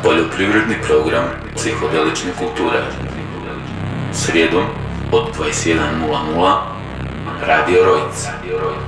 Poljoprivredni program psihodelične kulture. Srijedom od 21:00 Radio Rojc.